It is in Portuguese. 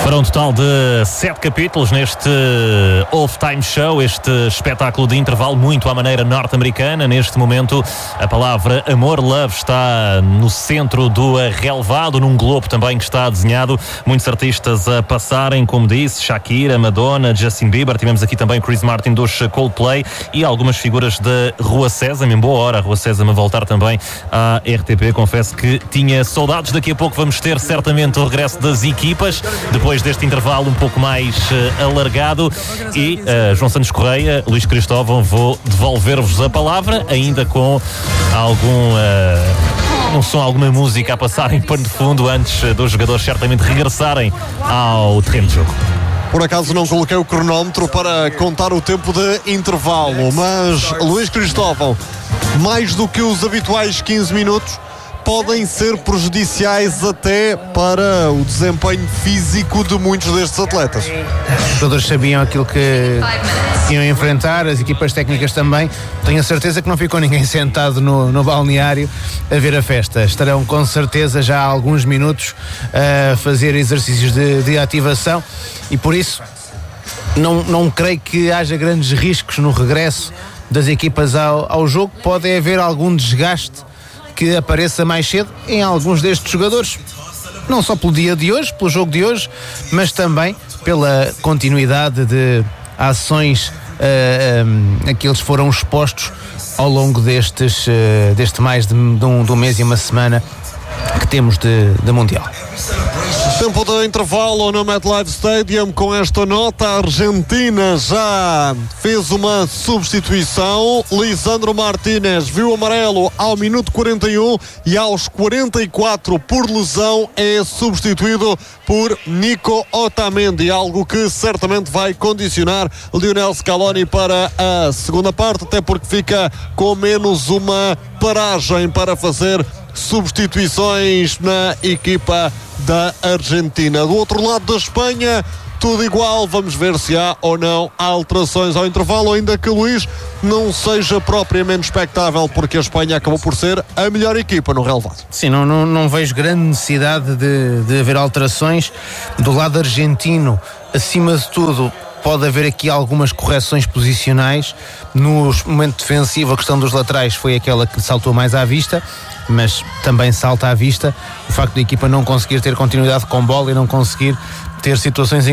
Foram um total de 7 capítulos neste Halftime Show, este espetáculo de intervalo muito à maneira norte-americana. Neste momento a palavra amor, love, está no centro do relevado, num globo também que está desenhado. Muitos artistas a passarem, como disse, Shakira, Madonna, Justin Bieber. Tivemos aqui também Chris Martin dos Coldplay e algumas figuras da Rua Sésamo. Em boa hora a Rua Sésamo a voltar também à RTP. Confesso que tinha saudades. Daqui a pouco vamos ter certamente o regresso das equipas, depois deste intervalo um pouco mais alargado. E João Santos Correia, Luís Cristóvão, vou devolver-vos a palavra, ainda com alguma música a passar em pano de fundo antes dos jogadores certamente regressarem ao terreno de jogo. Por acaso não coloquei o cronómetro para contar o tempo de intervalo, mas Luís Cristóvão, mais do que os habituais 15 minutos, podem ser prejudiciais até para o desempenho físico de muitos destes atletas. Os jogadores sabiam aquilo que iam enfrentar, as equipas técnicas também. Tenho a certeza que não ficou ninguém sentado no balneário a ver a festa. Estarão com certeza já há alguns minutos a fazer exercícios de ativação e por isso não creio que haja grandes riscos no regresso das equipas ao jogo. Pode haver algum desgaste que apareça mais cedo em alguns destes jogadores, não só pelo dia de hoje, pelo jogo de hoje, mas também pela continuidade de ações a que eles foram expostos ao longo deste mais de um mês e uma semana que temos de Mundial. Tempo de intervalo no MetLife Stadium. Com esta nota, a Argentina já fez uma substituição. Lisandro Martínez viu amarelo ao minuto 41 e aos 44 por lesão é substituído por Nico Otamendi, algo que certamente vai condicionar Lionel Scaloni para a segunda parte, até porque fica com menos uma paragem para fazer substituições na equipa da Argentina. Do outro lado da Espanha, tudo igual. Vamos ver se há ou não alterações ao intervalo, ainda que Luís não seja propriamente expectável, porque a Espanha acabou por ser a melhor equipa no relevado. Sim, não vejo grande necessidade de haver alterações. Do lado argentino, acima de tudo, pode haver aqui algumas correções posicionais. No momento defensivo, a questão dos laterais foi aquela que saltou mais à vista, mas também salta à vista o facto da equipa não conseguir ter continuidade com bola e não conseguir ter situações em